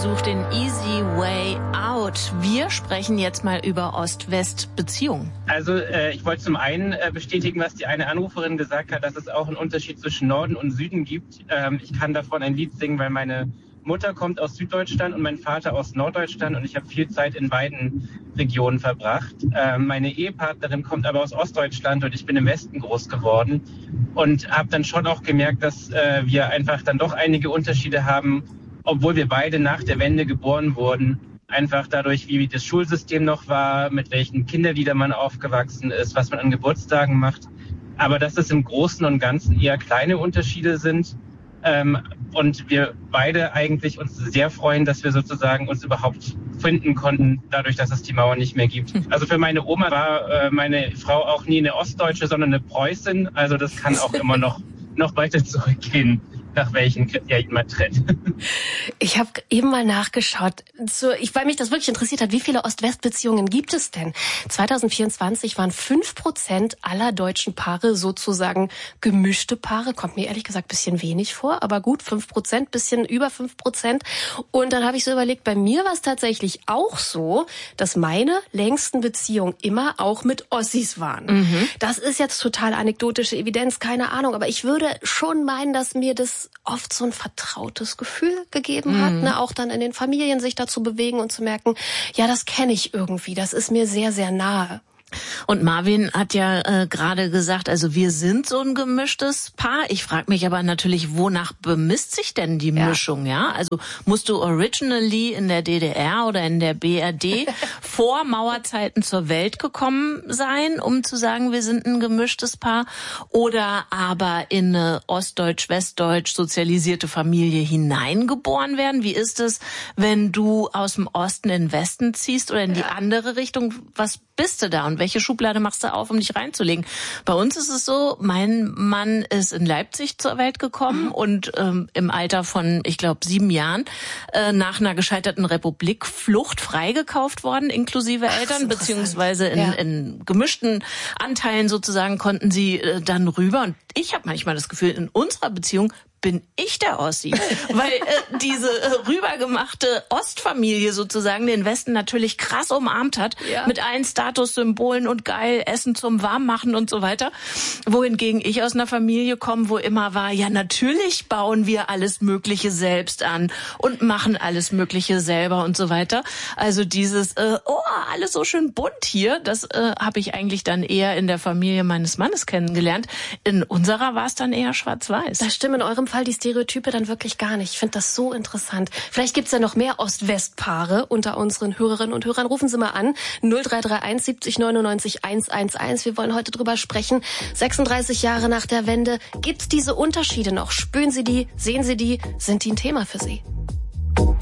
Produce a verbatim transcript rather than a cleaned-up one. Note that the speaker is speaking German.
sucht den Easy Way Out. Wir sprechen jetzt mal über Ost-West-Beziehungen. Also äh, ich wollte zum einen äh, bestätigen, was die eine Anruferin gesagt hat, dass es auch einen Unterschied zwischen Norden und Süden gibt. Ähm, ich kann davon ein Lied singen, weil meine Mutter kommt aus Süddeutschland und mein Vater aus Norddeutschland und ich habe viel Zeit in beiden Regionen verbracht. Ähm, meine Ehepartnerin kommt aber aus Ostdeutschland und ich bin im Westen groß geworden und habe dann schon auch gemerkt, dass äh, wir einfach dann doch einige Unterschiede haben, obwohl wir beide nach der Wende geboren wurden. Einfach dadurch, wie das Schulsystem noch war, mit welchen Kinderliedern man aufgewachsen ist, was man an Geburtstagen macht. Aber dass es im Großen und Ganzen eher kleine Unterschiede sind. Ähm, und wir beide eigentlich uns sehr freuen, dass wir sozusagen uns überhaupt finden konnten, dadurch, dass es die Mauer nicht mehr gibt. Also für meine Oma war äh, meine Frau auch nie eine Ostdeutsche, sondern eine Preußin. Also das kann auch immer noch, noch weiter zurückgehen, nach welchen Kriterien man trennt. Ich habe eben mal nachgeschaut, so, ich, weil mich das wirklich interessiert hat, wie viele Ost-West-Beziehungen gibt es denn? zwanzig vierundzwanzig waren fünf Prozent aller deutschen Paare sozusagen gemischte Paare. Kommt mir ehrlich gesagt ein bisschen wenig vor, aber gut, fünf Prozent, bisschen über fünf Prozent. Und dann habe ich so überlegt, bei mir war es tatsächlich auch so, dass meine längsten Beziehungen immer auch mit Ossis waren. Mhm. Das ist jetzt total anekdotische Evidenz, keine Ahnung, aber ich würde schon meinen, dass mir das oft so ein vertrautes Gefühl gegeben hat, mhm. ne, auch dann in den Familien sich dazu bewegen und zu merken, ja, das kenne ich irgendwie, das ist mir sehr, sehr nahe. Und Marvin hat ja äh, gerade gesagt, also wir sind so ein gemischtes Paar. Ich frage mich aber natürlich, wonach bemisst sich denn die ja. Mischung? Ja, also musst du originally in der D D R oder in der B R D vor Mauerzeiten zur Welt gekommen sein, um zu sagen, wir sind ein gemischtes Paar, oder aber in eine ostdeutsch-westdeutsch sozialisierte Familie hineingeboren werden? Wie ist es, wenn du aus dem Osten in den Westen ziehst oder in die ja. andere Richtung? Was bist du da und welche Schublade machst du auf, um dich reinzulegen? Bei uns ist es so, mein Mann ist in Leipzig zur Welt gekommen mhm. und ähm, im Alter von, ich glaube, sieben Jahren äh, nach einer gescheiterten Republikflucht freigekauft worden, inklusive Ach, Eltern, beziehungsweise in, ja. in gemischten Anteilen sozusagen konnten sie äh, dann rüber. Und ich habe manchmal das Gefühl, in unserer Beziehung bin ich der Ossi, weil äh, diese äh, rübergemachte Ostfamilie sozusagen den Westen natürlich krass umarmt hat, ja. mit allen Statussymbolen und geil Essen zum Warmmachen und so weiter. Wohingegen ich aus einer Familie komme, wo immer war, ja natürlich bauen wir alles Mögliche selbst an und machen alles Mögliche selber und so weiter. Also dieses, äh, oh, alles so schön bunt hier, das äh, habe ich eigentlich dann eher in der Familie meines Mannes kennengelernt. In unserer war es dann eher schwarz-weiß. Das stimmt in eurem Fall die Stereotype dann wirklich gar nicht. Ich finde das so interessant. Vielleicht gibt's ja noch mehr Ost-West-Paare unter unseren Hörerinnen und Hörern. Rufen Sie mal an. null drei drei eins siebzig neunundneunzig hundertelf. Wir wollen heute drüber sprechen. sechsunddreißig Jahre nach der Wende. Gibt's diese Unterschiede noch? Spüren Sie die? Sehen Sie die? Sind die ein Thema für Sie?